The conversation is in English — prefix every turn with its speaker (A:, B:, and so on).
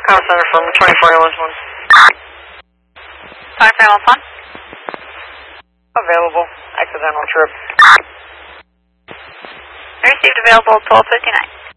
A: Call center from 2411.
B: 2411?
A: Available. Accidental trip.
B: Received available 1259.